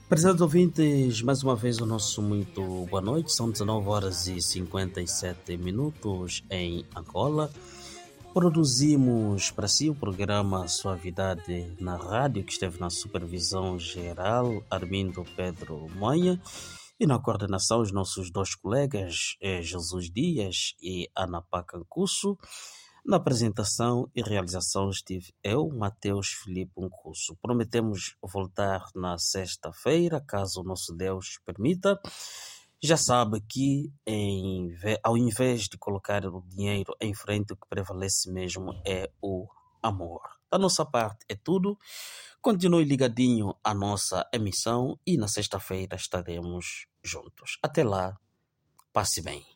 Prezados ouvintes, mais uma vez o nosso muito boa noite. São 19 horas e 57 minutos em Angola. Produzimos para si o programa Suavidade na Rádio, que esteve na supervisão geral Armindo Pedro Manha, e na coordenação os nossos dois colegas, Jesus Dias e Ana Pacancusso. Na apresentação e realização estive eu, Mateus Filipe Uncusso. Prometemos voltar na sexta-feira, caso o nosso Deus permita. Já sabe que ao invés de colocar o dinheiro em frente, o que prevalece mesmo é o amor. Da nossa parte é tudo. Continue ligadinho à nossa emissão e na sexta-feira estaremos juntos. Até lá, passe bem.